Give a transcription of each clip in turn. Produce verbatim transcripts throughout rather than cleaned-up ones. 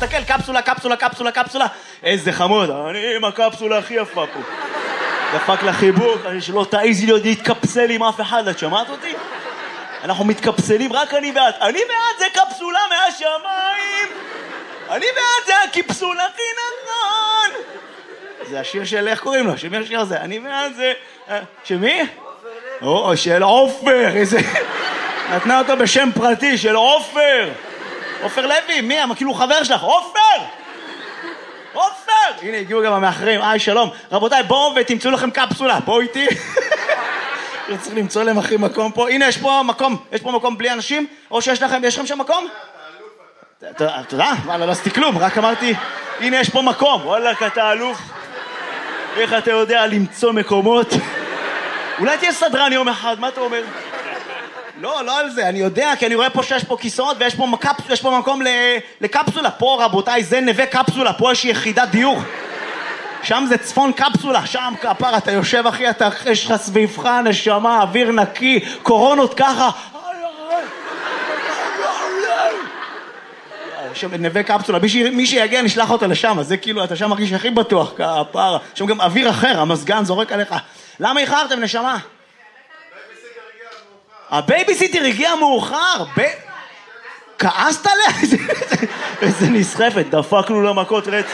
מסתכל, קפסולה, קפסולה, קפסולה, קפסולה. איזה חמוד, אני עם הקפסולה הכי יפה פה. דפק לחיבוק, שלא תעיזי להיות להתקפסל עם אף אחד, את שמעת אותי? אנחנו מתקפסלים, רק אני ואת. אני ואת זה קפסולה מהשמיים. אני ואת זה הקפסול הכי נכון. זה השיר של, איך קוראים לו? שמי השיר הזה? אני ואת זה... שמי? או, של עופר. איזה... נתנה אותו בשם פרטי, של עופר. עופר לוי, מי? כאילו חבר שלך. עופר! עופר! הנה, הגיעו גם המאחרים. היי, שלום. רבותיי, בואו ותמצאו לכם קפסולה. בואו איתי. צריך למצוא להם הכי מקום פה. הנה, יש פה מקום. יש פה מקום בלי אנשים? או שיש לכם, יש לכם שם מקום? תודה, וואלה, לא עשיתי כלום, רק אמרתי, הנה יש פה מקום, וואלה, אתה אלוף, איך אתה יודע למצוא מקומות? אולי תהיה סדרן יום אחד, מה אתה אומר? לא, לא על זה, אני יודע, כי אני רואה פה שיש פה כיסאות ויש פה, מקפ... יש פה מקום לקפסולה, פה רבותיי, זה נווה קפסולה, פה יש יחידת דיור, שם זה צפון קפסולה, שם כפר, אתה יושב אחי, אתה יש לך סביבך, נשמה, אוויר נקי, קורונות ככה, שם נווה קפסולה, מי שיגיע נשלח אותו לשם, אז זה כאילו, אתה שם מרגיש הכי בטוח, כפר, שם גם אוויר אחר, המסגן זורק עליך. למה איחרתם, נשמה? הבייביסיטר הגיע מאוחר, כעסת עליה? איזה נסחפת, דפקנו לה מכות רצח.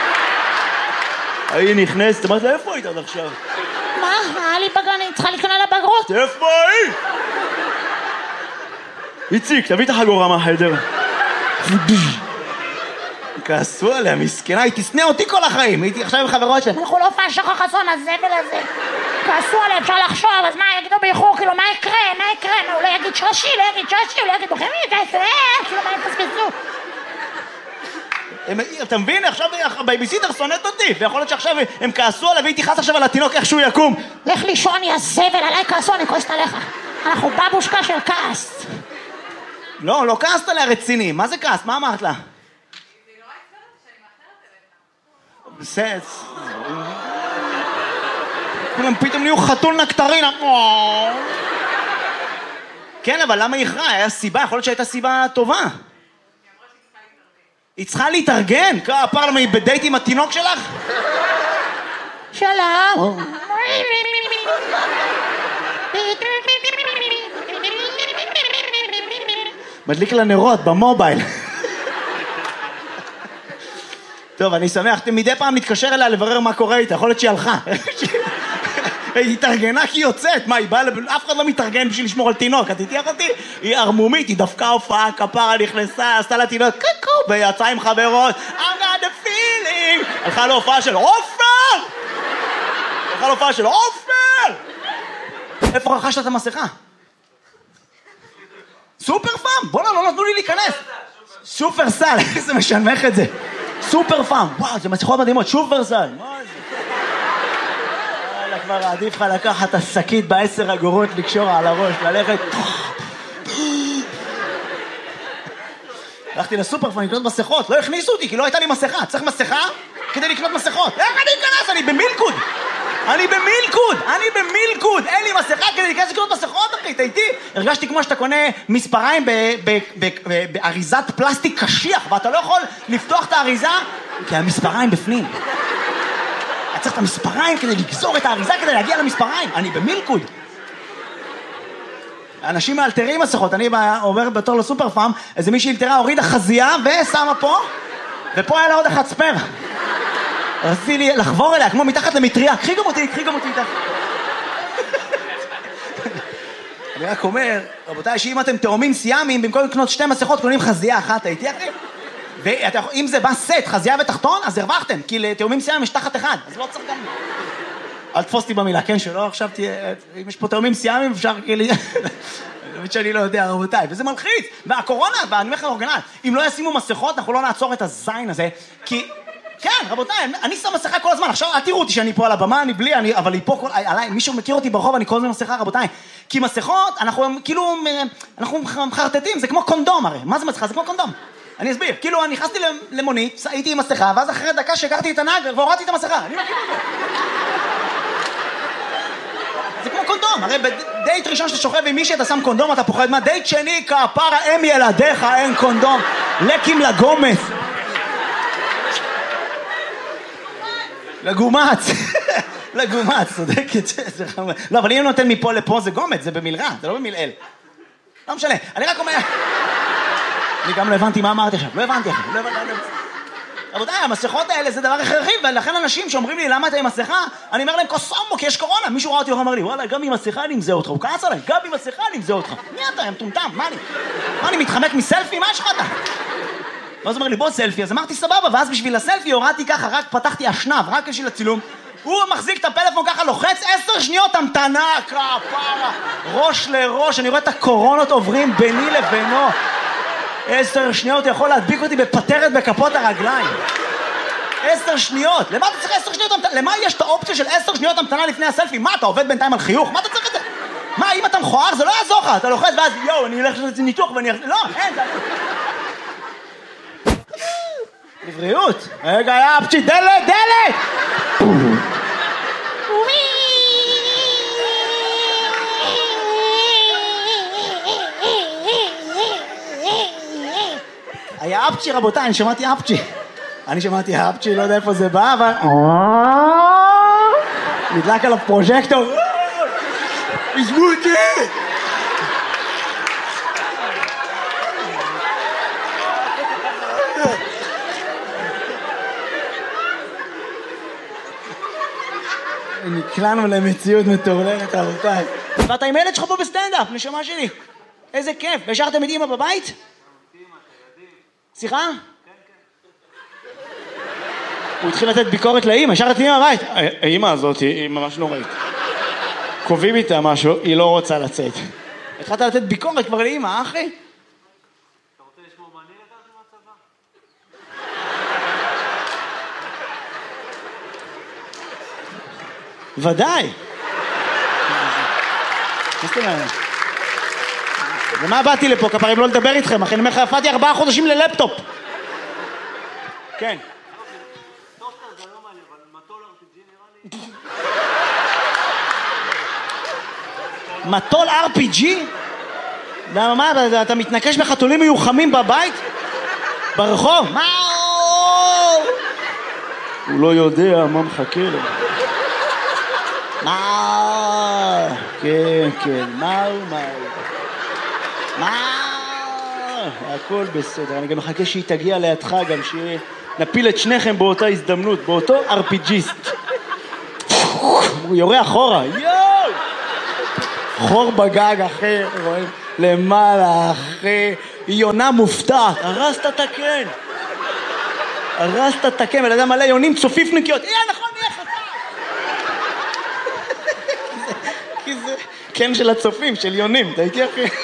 היא נכנסת, אמרת לה, איפה היית עד עכשיו? מה? היה לי בגן, אני צריכה לקנות לבגרות. איפה היא? איציק, תביא את החגורה מהחדר. כעסו עליה, מסכנה, היא תסנה אותי כל החיים, הייתי עכשיו עם חברות שלהם. אנחנו לא פעם שחר חסון, הזבל הזה. כעסו עליה, אפשר לחשוב, אז מה יגידו באיחור, כאילו, מה יקרה, מה יקרה, מה, הוא לא יגיד שרשי, לא יגיד שרשי, הוא לא יגיד בוחרים, כאילו, מה יפספסו? אתה מבין? עכשיו הבייביסיטר שונאת אותי, ויכול להיות שעכשיו הם כעסו עליה, והיא תיחס עכשיו על התינוק איך שהוא יקום. לך לישון, יא זבל, עליי כעסו, אני כועסת עליך. אנחנו בבושקה של כעס. לא, לא כעסת עליה רציני. מה זה כעס? מה אמרת לה? בסץ. כולם פתאום נהיו חתול נקטרינה. כן, אבל למה היא איחרה? היה סיבה, יכול להיות שהייתה סיבה טובה. היא צריכה להתארגן? כפר למה היא בדייט עם התינוק שלך? שלום. מדליק לה נרות במובייל. טוב, אני שמח, מדי פעם מתקשר אליה לברר מה קורה איתה, יכול להיות שהיא הלכה. היא התארגנה כי היא יוצאת, מה, היא באה, אף אחד לא מתארגן בשביל לשמור על תינוק, את תתייח אותי? היא ארמומית, היא דווקא הופעה, כפרה נכנסה, עשתה לה תינוק, קוקו, ויצאה עם חברות, I got the feeling, הלכה להופעה של עופר! הלכה להופעה של עופר! איפה רכשת את המסכה? סופר פאם, בוא'נה, לא נתנו לי להיכנס. סופר סל, איזה משנמך את זה. סופר פאם, וואו, זה מסכות מדהימות, סופר סל. מה זה? יאללה, כבר עדיף לך לקחת את השקית בעשר אגורות, לקשור על הראש, ללכת. הלכתי לסופר פאם לקנות מסכות, לא הכניסו אותי, כי לא הייתה לי מסכה. צריך מסכה כדי לקנות מסכות. איך אני אכנס? אני במילקוד. אני במילקוד, אני במילקוד, אין לי מסכה כדי להיכנס לקנות מסכות, אחי, אתה איתי? הרגשתי כמו שאתה קונה מספריים באריזת פלסטיק קשיח, ואתה לא יכול לפתוח את האריזה, כי המספריים בפנים. אתה צריך את המספריים כדי לגזור את האריזה, כדי להגיע למספריים. אני במילקוד. אנשים מאלתרים מסכות, אני עובר בתור לסופר פארם, איזה מישהי אלתרה, הורידה חזייה ושמה פה, ופה היה לה עוד אחד ספר. רציתי לי לחבור אליה, כמו מתחת למטריה. קחי גם אותי, קחי גם אותי איתך. אני רק אומר, רבותיי, שאם אתם תאומים סיאמים, במקום לקנות שתי מסכות, קונים חזייה אחת, הייתי אחי? ואם זה בא סט, חזייה ותחתון, אז הרווחתם, כי לתאומים סיאמים יש תחת אחד, אז לא צריך גם... אל תפוס אותי במילה, כן, שלא, עכשיו תהיה... אם יש פה תאומים סיאמים, אפשר כאילו... אני חושב שאני לא יודע, רבותיי, וזה מלחיץ. והקורונה, ואני אומר לכם אורגנל, אם לא ישימו מסכות, אנחנו לא נעצור את הזין הזה, כי... כן, רבותיי, אני שם מסכה כל הזמן, עכשיו אל תראו אותי שאני פה על הבמה, אני בלי, אני, אבל היא פה כל, עליי, מישהו מכיר אותי ברחוב, אני כל הזמן מסכה, רבותיי, כי מסכות, אנחנו כאילו, אנחנו מחרטטים, זה כמו קונדום הרי, מה זה מסכה? זה כמו קונדום, אני אסביר, כאילו אני נכנסתי למונית, הייתי עם מסכה, ואז אחרי דקה שהכרתי את הנהג, והורדתי את המסכה, אני מכיר את זה. זה כמו קונדום, הרי בדייט ראשון שאתה שוכב עם מישהי, אתה שם קונדום, אתה פוחד מה, דייט שני, כפרה, אם ילדיך, אין קונדום, לקים לגומס. לגומץ. לגומץ, צודקת. לא, אבל אם אני נותן מפה לפה זה גומץ, זה במלרע, זה לא במלעיל. לא משנה, אני רק אומר... אני גם לא הבנתי מה אמרתי עכשיו, לא הבנתי עכשיו, לא הבנתי. רבותיי, המסכות האלה זה דבר הכרחי, ולכן אנשים שאומרים לי למה אתה עם מסכה, אני אומר להם קוסומו, כי יש קורונה. מישהו ראה אותי ואומר לי, וואלה, גם עם מסכה אני אמזה אותך, הוא כעס עליי, גם עם מסכה אני אמזה אותך. מי אתה, הם טומטם, מה אני? מה אני מתחמק מסלפי? מה יש לך אתה? ואז אומר לי, בוא סלפי, אז אמרתי סבבה, ואז בשביל הסלפי הורדתי ככה, רק פתחתי אשנב, רק בשביל הצילום. הוא מחזיק את הפלאפון ככה, לוחץ עשר שניות המתנה, כפרה, ראש לראש, אני רואה את הקורונות עוברים ביני לבינו. עשר שניות יכול להדביק אותי בפטרת בכפות הרגליים. עשר שניות. למה אתה צריך עשר שניות המתנה? למה יש את האופציה של עשר שניות המתנה לפני הסלפי? מה, אתה עובד בינתיים על חיוך? מה אתה צריך את זה? מה, אם אתה מכוער זה לא יעזור לך. אתה לוחץ ואז, יואו, אני אלך לעשות ניתוח ואני... לא, אין, זה... לבריאות. רגע, יא פצ'י, דלת, דלת! היה אפצ'י רבותיי, אני שמעתי אפצ'י. אני שמעתי אפצ'י, לא יודע איפה זה בא, אבל... נדלק עליו פרוז'קטור. עזבו אותי! נקלענו למציאות מטורללת רבותיי. ואתה עם ילד שלך פה בסטנדאפ, נשמה שלי. איזה כיף. והשארתם את אמא בבית? סליחה? הוא התחיל לתת ביקורת לאמא, השארת את אמא בבית. האמא הזאת היא ממש נוראית. קובעים איתה משהו, היא לא רוצה לצאת. התחלת לתת ביקורת כבר לאמא, אחי? אתה רוצה לשמור מה אני לקחתי מהצבא? ודאי. ומה באתי לפה, כפרים לא לדבר איתכם, אחי, אני אומר לך, הפעתי ארבעה חודשים ללפטופ. כן. טוסטר זה לא מעניין, אבל מטול אר פי ג'י נראה לי... מטול אר פי ג'י? מה, אתה מתנקש בחתולים מיוחמים בבית? ברחוב? מה? הוא לא יודע מה מחכה לו. מה? כן, כן, מה הוא, מה הוא? מה? הכל בסדר, אני גם מחכה שהיא תגיע לידך גם, שנפיל את שניכם באותה הזדמנות, באותו אר פי ג'יסט. הוא יורה אחורה, יואו! חור בגג אחר, רואים? למעלה אחרי, היא יונה מופתעת, הרסת את הקן. הרסת את הקן, ולאדם מלא יונים צופיפניקיות, יאה נכון, יהיה חסר. כי זה קן של הצופים, של יונים, אתה איתי אחי?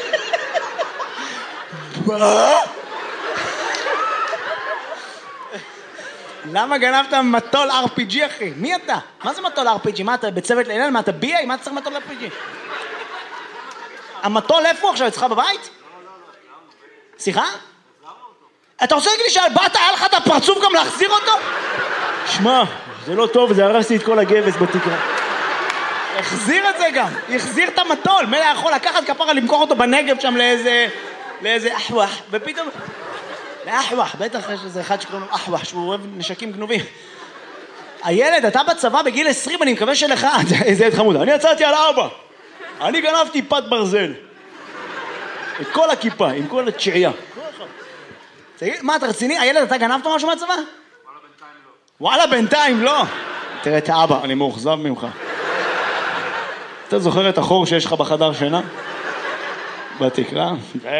למה גנבת מטול אר פי ג'י אחי? מי אתה? מה זה מטול אר פי ג'י? מה אתה בצוות לילל? מה אתה בי איי? מה אתה צריך מטול אר פי ג'י? המטול איפה הוא עכשיו? אצלך בבית? סליחה? אתה רוצה להגיד לי שבאת היה לך את הפרצוף גם להחזיר אותו? שמע, זה לא טוב, זה הרסתי את כל הגבס בתקרה. החזיר את זה גם, החזיר את המטול. מלא יכול לקחת כפרה למכור אותו בנגב שם לאיזה... לאיזה אחווח, ופתאום... לאחווח, בטח יש איזה אחד שקוראים לו אחווח, שהוא אוהב נשקים גנובים. הילד, אתה בצבא בגיל עשרים, אני מקווה שלך, איזה ילד חמוד, אני יצאתי על אבא. אני גנבתי פת ברזל. את כל הכיפה, עם כל התשיעייה. תגיד, מה, אתה רציני? הילד, אתה גנבת משהו מהצבא? וואלה, בינתיים לא. וואלה, בינתיים לא. תראה את האבא, אני מאוכזב ממך. אתה זוכר את החור שיש לך בחדר שינה? בתקרה?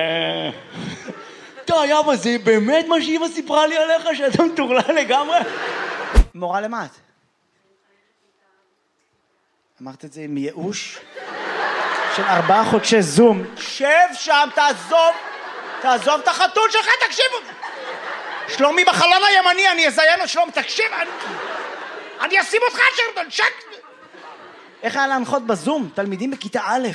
די, אבא, זה באמת מה שאמא סיפרה לי עליך, שאתה מטורלל לגמרי? מורה למה את? אמרת את זה עם ייאוש? של ארבעה חודשי זום. שב שם, תעזוב, תעזוב את החתול שלך, תקשיבו. שלומי בחלון הימני, אני אזיין את שלום, תקשיב, אני, אני אשים אותך שם, שק. איך היה להנחות בזום? תלמידים בכיתה א'.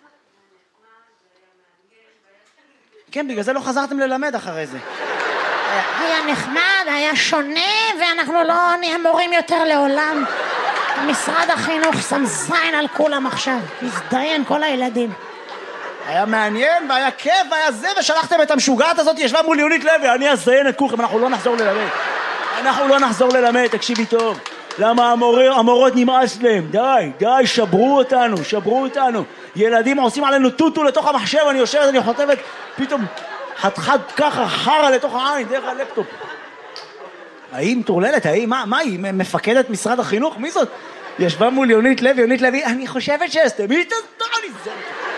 כן, בגלל זה לא חזרתם ללמד אחרי זה. היה נחמד, היה שונה, ואנחנו לא נהיה מורים יותר לעולם. משרד החינוך שם זין על כולם עכשיו, הזדיין כל הילדים. היה מעניין והיה כיף והיה זה, ושלחתם את המשוגעת הזאת, ישבה מול יונית לוי, אני אזיין את כולכם, אנחנו לא נחזור ללמד. אנחנו לא נחזור ללמד, תקשיבי טוב. למה המורים, המורות נמאס להם? די, די, שברו אותנו, שברו אותנו. ילדים עושים עלינו טוטו לתוך המחשב, אני יושבת, אני חוטבת, פתאום חד-חד ככה חרה לתוך העין, דרך הלפטופ. האם טורללת, האם, מה, מה היא? מפקדת משרד החינוך? מי זאת? ישבה מול יונית לוי, יונית לוי, אני חושבת שסתמי, תסתורי, זה...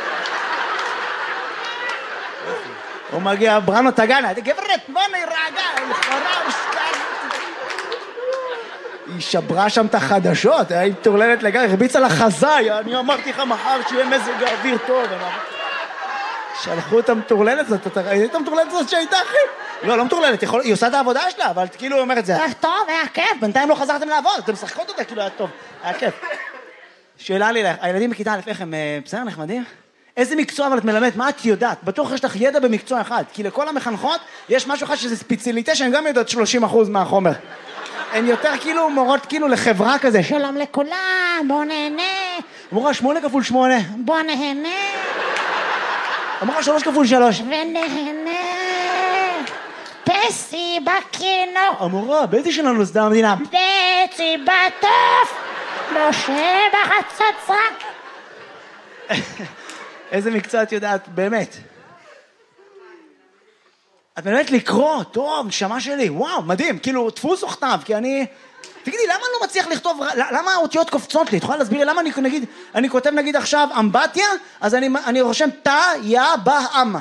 הוא מגיע, בראנו תגנה, גברת, בוא נרגע, לכאורה, היא שברה שם את החדשות, היא טורללת לגמרי, הרביצה לחזאי, אני אמרתי לך מחר שיהיה מזג האוויר טוב, שלחו את המטורללת הזאת, אתה ראית את המטורללת הזאת שהייתה אחי? לא, לא מטורללת, היא עושה את העבודה שלה, אבל כאילו היא אומרת, זה היה טוב, היה כיף, בינתיים לא חזרתם לעבוד, אתם משחקות אותה, כאילו היה טוב, היה כיף. שאלה לי לך, הילדים בכיתה א' איך הם בסדר, נחמדים? איזה מקצוע אבל את מלמדת, מה את יודעת? בטוח יש לך ידע במקצוע אחד, כי לכל המחנכות יש משהו אחד שזה ספציאליטה שהן גם יודעות שלושים אחוז מהחומר. הן יותר כאילו מורות כאילו לחברה כזה. שלום לכולם, בוא נהנה. אמורה שמונה כפול שמונה. בוא נהנה. אמורה שלוש כפול שלוש. ונהנה. פסי בכינור. אמורה, באיזה שנה נוסדה המדינה? פסי בטוף. משה בחצוצרה. איזה מקצוע את יודעת, באמת? את מלמדת לקרוא, טוב, נשמה שלי, וואו, מדהים, כאילו, דפוס או כתב, כי אני... תגידי, למה אני לא מצליח לכתוב, למה האותיות קופצות לי? את יכולה להסביר לי, למה אני נגיד, אני כותב נגיד עכשיו אמבטיה, אז אני, אני רושם תא, יא, בא, אמה.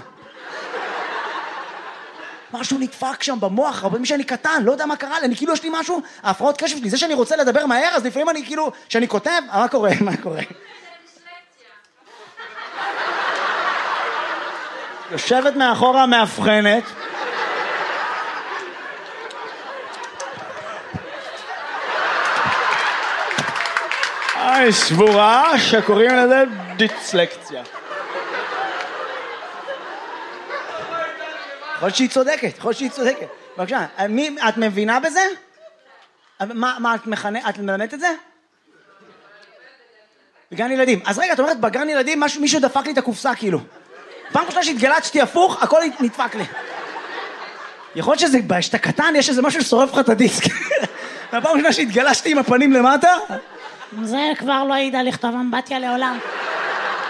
משהו נדפק שם במוח, הרבה מי שאני קטן, לא יודע מה קרה לי, אני כאילו יש לי משהו, ההפרעות קשב שלי, זה שאני רוצה לדבר מהר, אז לפעמים אני כאילו, שאני כותב, מה קורה, מה קורה? יושבת מאחורה המאבחנת. היי, סבורה שקוראים לזה דיסלקציה. יכול שהיא צודקת, יכול שהיא צודקת. בבקשה, מי, את מבינה בזה? מה, מה את מכנה, את מלמדת את זה? בגן ילדים. אז רגע, את אומרת, בגן ילדים משהו, מישהו דפק לי את הקופסה כאילו. פעם ראשונה שהתגלת שתי הפוך, הכל נדפק לי. יכול להיות שזה, שאתה קטן, יש איזה משהו ששורף לך את הדיסק. והפעם ראשונה שהתגלשתי עם הפנים למטה, זה כבר לא ידע לכתוב אמבטיה לעולם.